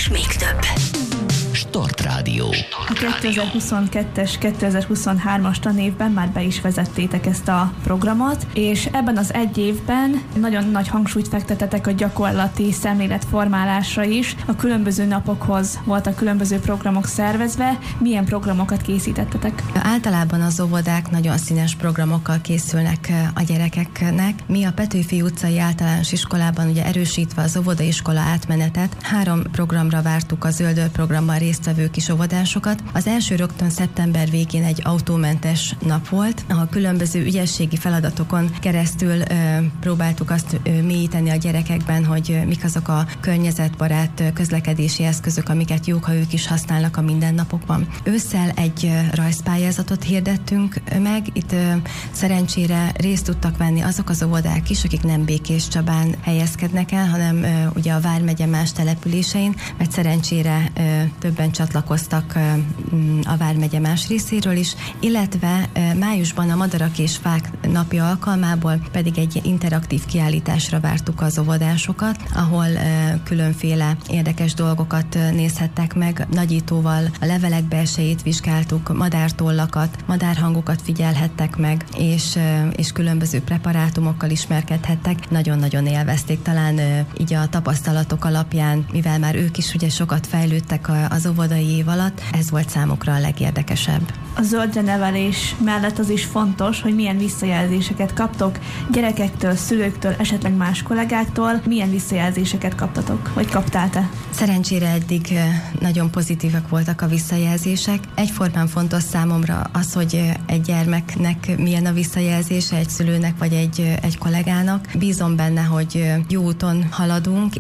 és még több. Start Rádió. A 2022-es, 2023-as tanévben már be is vezettétek ezt a programot, és ebben az egy évben nagyon nagy hangsúlyt fektetetek a gyakorlati szemléletformálásra is. A különböző napokhoz voltak különböző programok szervezve. Milyen programokat készítettetek? Általában az óvodák nagyon színes programokkal készülnek a gyerekeknek. Mi a Petőfi utcai általános iskolában ugye erősítve az óvodaiskola átmenetet, 3 programra vártuk a Zöldör programban résztvevő kis óvodásokat. Az első rögtön szeptember végén egy autómentes nap volt, ahol különböző ügyességi feladatokon keresztül próbáltuk azt mélyíteni a gyerekekben, hogy mik azok a környezetbarát közlekedési eszközök, amiket jók, ha ők is használnak a mindennapokban. Ősszel egy rajzpályázatot hirdettünk meg, itt szerencsére részt tudtak venni azok az óvodák is, akik nem Békéscsabán helyezkednek el, hanem ugye a Vármegye más településein, mert szerencsére többen csatlakoztak a Vármegye más részéről is, illetve májusban a Madarak és Fák napja alkalmából pedig egy interaktív kiállításra vártuk az óvodásokat, ahol különféle érdekes dolgokat nézhettek meg. Nagyítóval a levelek belsejét vizsgáltuk, madártollakat, madárhangokat figyelhettek meg, és különböző preparátumokkal ismerkedhettek. Nagyon-nagyon élvezték, talán így a tapasztalatok alapján, mivel már ők is ugye sokat fejlődtek az óvodai év alatt, ez volt számukra a legérdekesebb. A zöldre nevelés mellett az is fontos, hogy milyen visszajelzéseket kaptok gyerekektől, szülőktől, esetleg más kollégáktól. Milyen visszajelzéseket kaptatok, vagy kaptál te? Szerencsére eddig nagyon pozitívak voltak a visszajelzések. Egyformán fontos számomra az, hogy egy gyermeknek milyen a visszajelzése, egy szülőnek vagy egy kollégának. Bízom benne, hogy jó úton haladunk,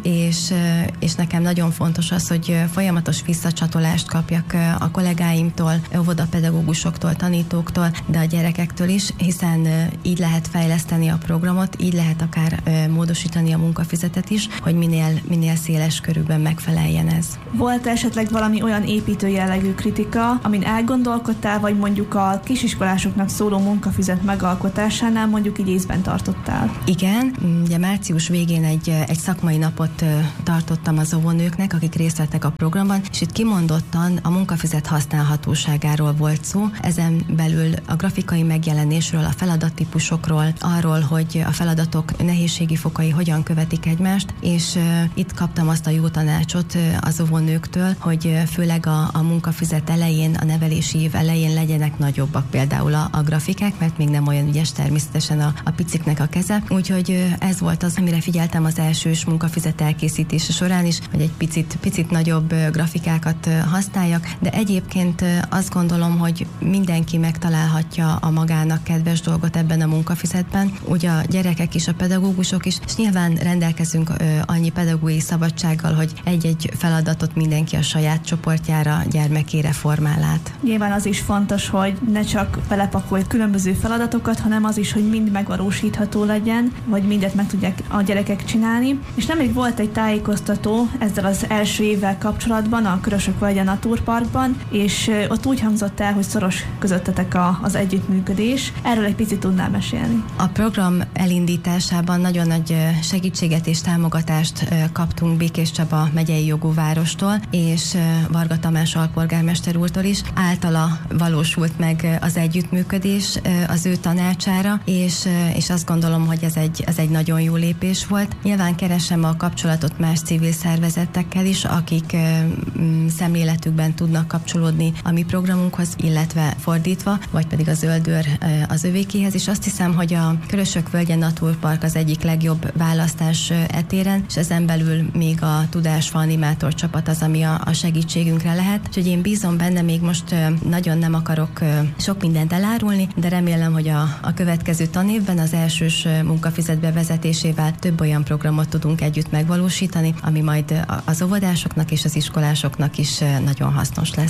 és nekem nagyon fontos az, hogy folyamatos visszacsatolást kapjak a kollégáimtól, óvodapedagógusoktól, tanítóktól, de a gyerekektől is, hiszen így lehet fejleszteni a programot, így lehet akár módosítani a munkafizetet is, hogy minél széles körülben megfeleljen ez. Volt esetleg valami olyan építő jellegű kritika, amin elgondolkodtál, vagy mondjuk a kisiskolásoknak szóló munkafizet megalkotásánál mondjuk így észben tartottál? Igen, ugye március végén egy szakmai napot tartottam az óvónőknek, akik részt vettek a programban, és itt kimondottan a munkafizet használhatóságáról volt szó, ezen belül a grafikai megjelenésről, a feladattípusokról, arról, hogy a feladatok nehézségi fokai hogyan követik egymást, és itt kaptam azt a jó tanácsot az óvónőktől, hogy főleg a munkafizet elején, a nevelési év elején legyenek nagyobbak például a grafikák, mert még nem olyan ügyes természetesen a piciknek a keze. Úgyhogy ez volt az, amire figyeltem az elsős munkafizet elkészítése során is, hogy egy picit nagyobb grafikákat használjak, de egyébként azt gondolom, hogy mindenki megtalálhatja a magának kedves dolgot ebben a munkafizetben, ugye a gyerekek is, a pedagógusok is, és nyilván rendelkezünk annyi pedagógiai szabadsággal, hogy egy-egy feladatot mindenki a saját csoportjára, gyermekére formál át. Nyilván az is fontos, hogy ne csak belepakolj különböző feladatokat, hanem az is, hogy mind megvalósítható legyen, vagy mindet meg tudják a gyerekek csinálni. És nemrég volt egy tájékoztató ezzel az első évvel kapcsolatban a Körösök-Völgye Naturparkban, és ott úgy hangzott el, hogy szoros közöttetek az együttműködés. Erről egy picit tudnál mesélni? A program elindításában nagyon nagy segítséget és támogatást kaptunk Békéscsaba megyei jogú várostól, és Varga Tamás alpolgármester úrtól is. Általa valósult meg az együttműködés az ő tanácsára, és azt gondolom, hogy ez egy nagyon jó lépés volt. Nyilván keresem a kapcsolatot más civil szervezetekkel is, akik szemléletükben tudnak kapcsolódni a mi programunkhoz, illetve fordítva, vagy pedig a Zöldör az övékéhez, és azt hiszem, hogy a Körösök-Völgye Naturpark az egyik legjobb választás etéren, és ezen belül még a Tudásfa animátor csapat az, ami a segítségünkre lehet. Úgyhogy én bízom benne, még most nagyon nem akarok sok mindent elárulni, de remélem, hogy a következő tanévben az elsős munkafizet bevezetésével több olyan programot tudunk együtt megvalósítani, ami majd az óvodásoknak és az iskolásoknak is nagyon hasznos lesz.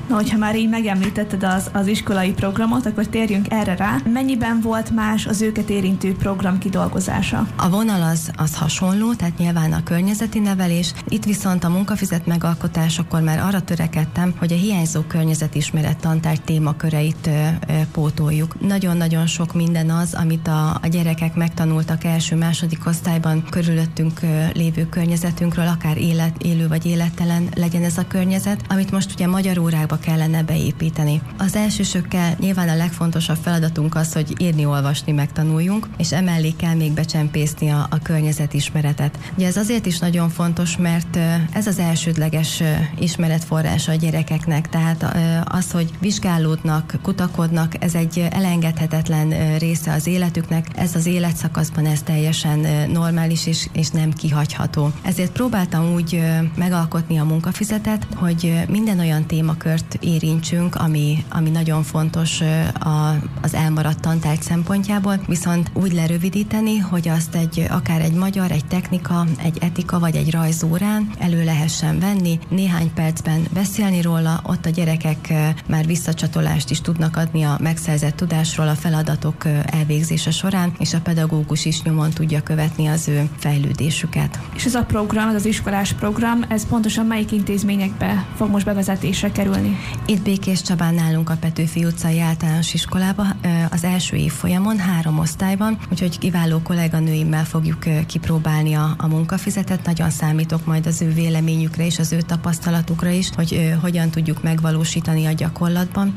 Na, hogyha már így megemlítetted az iskolai programot, akkor térjünk erre rá. Mennyiben volt más az őket érintő program kidolgozása? A vonal az hasonló, tehát nyilván a környezeti nevelés. Itt viszont a munkafizet megalkotásakor már arra törekedtem, hogy a hiányzó környezetismeret tantárgy témaköreit pótoljuk. Nagyon-nagyon sok minden az, amit a gyerekek megtanultak első-második osztályban körülöttünk lévő környezetünkről, akár élő vagy élettelen legyen ez a környezet, amit most ugye magyar órákba kellene beépíteni. Az elsősökkel nyilván a legfontosabb feladatunk az, hogy írni, olvasni megtanuljunk, és emellé kell még becsempészni a környezetismeretet. Ugye ez azért is nagyon fontos, mert ez az elsődleges ismeretforrása a gyerekeknek, tehát az, hogy vizsgálódnak, kutakodnak, ez egy elengedhetetlen része az életüknek, ez az életszakaszban ez teljesen normális és nem kihagyható. Ezért próbáltam úgy megalkotni a munkafizetet, hogy minden olyan témakört érintsünk, ami nagyon fontos az elmaradt tantárgy szempontjából, viszont úgy lerövidíteni, hogy azt akár egy magyar, egy technika, egy etika vagy egy rajzórán elő lehessen venni, néhány percben beszélni róla, ott a gyerekek már visszacsatolást is tudnak adni a megszerzett tudásról a feladatok elvégzése során, és a pedagógus is nyomon tudja követni az ő fejlődésüket. És ez a program, ez az iskolás program, ez pontosan melyik intézményekbe fog most bevezetésre kerülni? Itt Békés Csabán nálunk a Petőfi utcai általános iskolában az első évfolyamon 3 osztályban, úgyhogy kiváló kolléganőimmel fogjuk kipróbálni a munkafizetet. Nagyon számítok majd az ő véleményükre és az ő tapasztalatukra is, hogy hogyan tudjuk megvalósítani a gyakorlatban,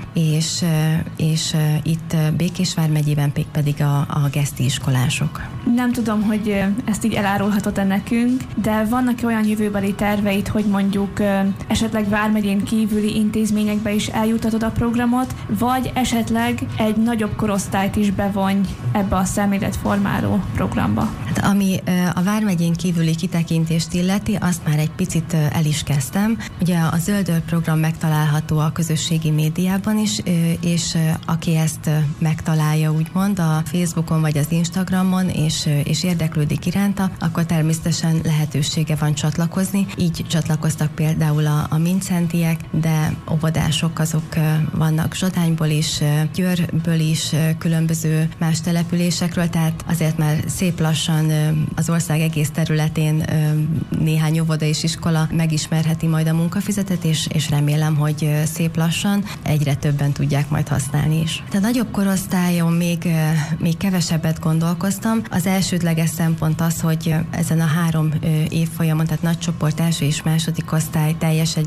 és itt Békés vármegyében pedig a geszti iskolások. Nem tudom, hogy ezt így elárulhatod-e nekünk, de vannak olyan jövőbeli terveid, hogy mondjuk esetleg vármegyén kívüli intézményekbe is eljutatod a programot, vagy esetleg egy nagyobb korosztályt is bevonj ebbe a szemléletformáló programba? Hát, ami a vármegyén kívüli kitekintést illeti, azt már egy picit el is kezdtem. Ugye a Zöldör program megtalálható a közösségi médiában is, és aki ezt megtalálja úgymond a Facebookon vagy az Instagramon, és érdeklődik iránta, akkor természetesen lehetősége van csatlakozni. Így csatlakoztak például a mincentiek, de óvodások azok vannak Zsodányból is, Győrből is, különböző más településekről, tehát azért már szép lassan az ország egész területén néhány óvoda és iskola megismerheti majd a munkafizetet, és remélem, hogy szép lassan egyre többen tudják majd használni is. A nagyobb korosztályon még kevesebbet gondolkoztam. Az elsődleges szempont az, hogy ezen a 3 évfolyamon, tehát nagy csoport első és második osztály teljes